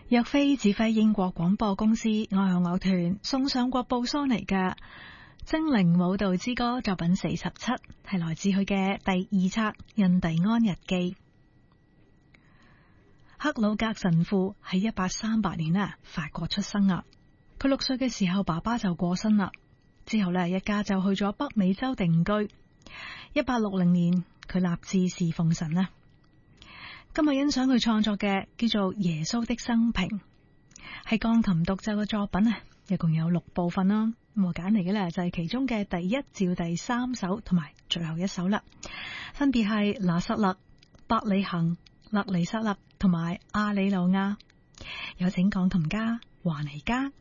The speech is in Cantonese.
若非指揮英國廣播公司愛樂樂團送上國布蘇尼嘅精靈舞蹈之歌作品47，係來自佢嘅第2冊印第安日記。克魯格神父喺1838年法國出生啊。佢6歲嘅時候，爸爸就過身啦。之後一家就去咗北美洲定居。1860年，佢立志侍奉神啊。今日欣賞佢創作嘅叫做《耶穌的生平》，係鋼琴獨奏嘅作品啊，一共有6部分啦。我揀嚟嘅咧就係其中嘅第1至第3首，同埋最後1首啦。分別係拿撒勒、伯利恆、勒尼撒勒同埋阿里路亞。有請鋼琴家華尼加